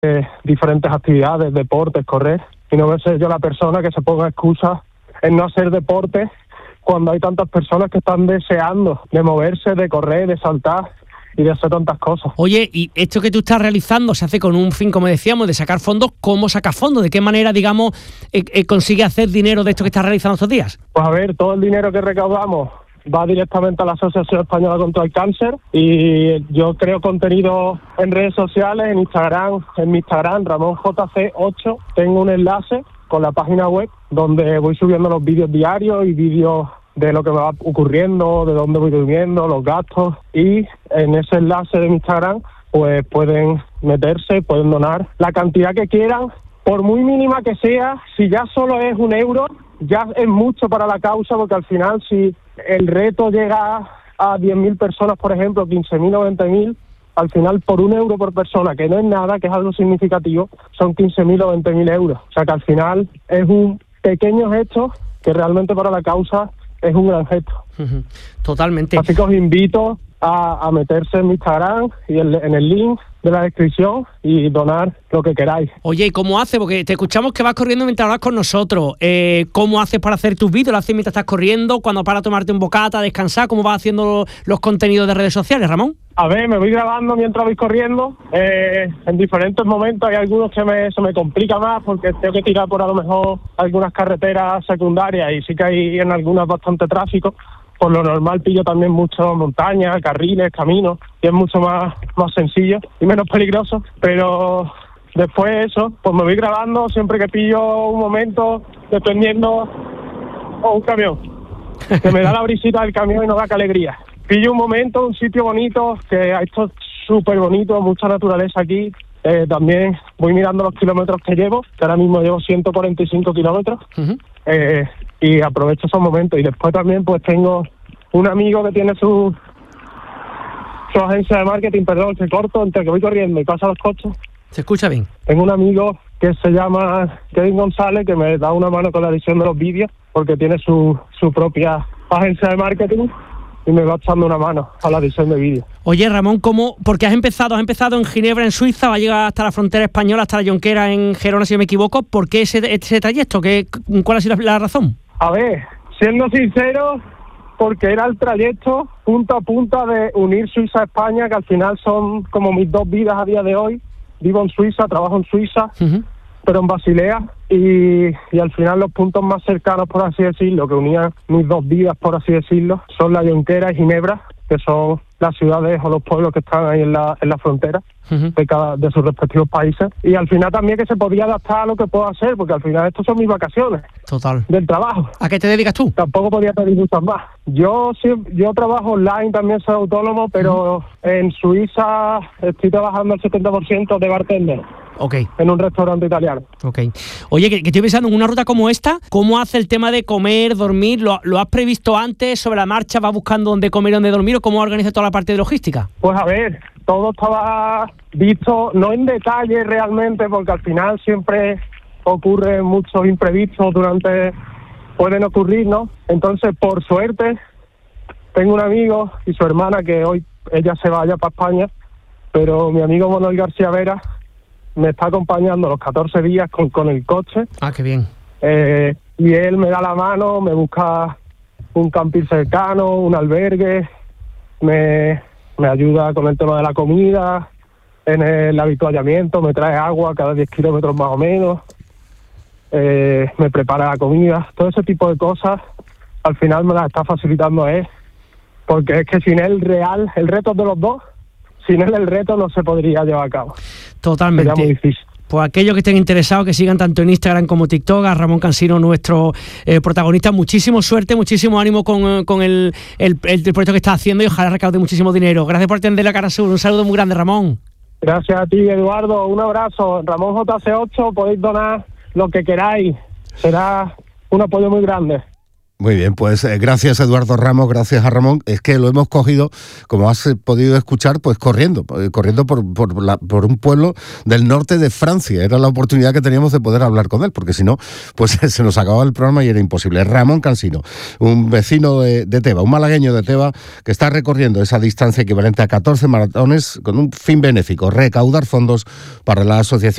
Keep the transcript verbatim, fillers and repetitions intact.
eh, diferentes actividades, deportes, correr, y no voy a ser yo la persona que se ponga excusa en no hacer deporte cuando hay tantas personas que están deseando de moverse, de correr, de saltar y de hacer tantas cosas. Oye, y esto que tú estás realizando se hace con un fin, como decíamos, de sacar fondos. ¿Cómo sacas fondos? ¿De qué manera, digamos, eh, eh, consigue hacer dinero de esto que estás realizando estos días? Pues a ver, todo el dinero que recaudamos va directamente a la Asociación Española contra el Cáncer, y yo creo contenido en redes sociales, en Instagram, en mi Instagram, Ramón J C ocho, tengo un enlace con la página web donde voy subiendo los vídeos diarios y vídeos de lo que me va ocurriendo, de dónde voy durmiendo, los gastos, y en ese enlace de mi Instagram pues pueden meterse, pueden donar la cantidad que quieran, por muy mínima que sea. Si ya solo es un euro, ya es mucho para la causa, porque al final si el reto llega a diez mil personas, por ejemplo, quince mil o veinte mil, al final por un euro por persona, que no es nada, que es algo significativo, son quince mil o veinte mil euros. O sea que al final es un pequeño gesto que realmente para la causa es un gran gesto. Uh-huh. Totalmente. Así que os invito a, a meterse en mi Instagram y el, en el link de la descripción y donar lo que queráis. Oye, ¿y cómo haces? Porque te escuchamos que vas corriendo mientras hablas con nosotros. Eh, ¿Cómo haces para hacer tus vídeos? ¿Lo haces mientras estás corriendo? ¿Cuando para tomarte un bocata, descansar? ¿Cómo vas haciendo los contenidos de redes sociales, Ramón? A ver, me voy grabando mientras voy corriendo. Eh, en diferentes momentos hay algunos que me, se me complica más porque tengo que tirar por a lo mejor algunas carreteras secundarias y sí que hay en algunas bastante tráfico. Por lo normal pillo también mucho montañas, carriles, caminos, y es mucho más, más sencillo y menos peligroso. Pero después de eso, pues me voy grabando siempre que pillo un momento, dependiendo, o un camión, que me da la brisita del camión y no da que alegría. Pillo un momento, un sitio bonito, que esto es súper bonito, mucha naturaleza aquí. Eh, también voy mirando los kilómetros que llevo, que ahora mismo llevo ciento cuarenta y cinco kilómetros. Uh-huh. Eh, y aprovecho esos momentos. Y después también pues tengo un amigo que tiene su su agencia de marketing, perdón, que corto, entre que voy corriendo y pasa los coches. ¿Se escucha bien? Tengo un amigo que se llama Kevin González, que me da una mano con la edición de los vídeos, porque tiene su, su propia agencia de marketing y me va echando una mano a la edición de vídeos. Oye, Ramón, ¿cómo? Porque has empezado, has empezado en Ginebra, en Suiza, va a llegar hasta la frontera española, hasta la Jonquera, en Gerona, si no me equivoco. ¿Por qué ese, ese trayecto? ¿Qué, ¿Cuál ha sido la, la razón? A ver, siendo sincero, porque era el trayecto punta a punta de unir Suiza a España, que al final son como mis dos vidas a día de hoy. Vivo en Suiza, trabajo en Suiza, uh-huh. pero en Basilea, y, y al final los puntos más cercanos, por así decirlo, que unían mis dos vidas, por así decirlo, son la Jonquera y Ginebra, que son las ciudades o los pueblos que están ahí en la en la frontera uh-huh. de cada de sus respectivos países. Y al final también que se podía adaptar a lo que puedo hacer, porque al final estos son mis vacaciones. Total. Del trabajo. ¿A qué te dedicas tú? Tampoco podía pedir muchas más. Yo sí, yo trabajo online, también soy autónomo, pero uh-huh. en Suiza estoy trabajando el setenta por ciento de bartender. Okay. En un restaurante italiano. Okay. Oye, que, que estoy pensando en una ruta como esta, ¿cómo hace el tema de comer, dormir? ¿Lo, lo has previsto antes? ¿Sobre la marcha vas buscando dónde comer y dónde dormir? ¿O cómo organizas toda la parte de logística? Pues a ver, todo estaba visto, no en detalle realmente, porque al final siempre ocurren muchos imprevistos durante... pueden ocurrir, ¿no? Entonces, por suerte, tengo un amigo y su hermana que hoy ella se vaya para España, pero mi amigo Manuel García Vera me está acompañando los catorce días con, con el coche. Ah, qué bien. Eh, y él me da la mano, me busca un camping cercano, un albergue, me, me ayuda con el tema de la comida, en el habituallamiento, me trae agua cada diez kilómetros más o menos, eh, me prepara la comida, todo ese tipo de cosas al final me las está facilitando él, porque es que sin él real, el reto de los dos, sin él el reto no se podría llevar a cabo. Totalmente. Sería muy difícil. Pues aquellos que estén interesados, que sigan tanto en Instagram como TikTok, a Ramón Cansino, nuestro eh, protagonista. Muchísimo suerte, muchísimo ánimo con, con el, el, el proyecto que está haciendo y ojalá recaude muchísimo dinero. Gracias por atender la Cara Sur. Un saludo muy grande, Ramón. Gracias a ti, Eduardo. Un abrazo. Ramón J C ocho, podéis donar lo que queráis. Será un apoyo muy grande. Muy bien, pues eh, gracias Eduardo Ramos, gracias a Ramón. Es que lo hemos cogido, como has eh, podido escuchar, pues corriendo, eh, corriendo por, por, la, por un pueblo del norte de Francia. Era la oportunidad que teníamos de poder hablar con él, porque si no, pues se nos acababa el programa y era imposible. Ramón Cansino, un vecino de, de Teba, un malagueño de Teba, que está recorriendo esa distancia equivalente a catorce maratones con un fin benéfico, recaudar fondos para la asociación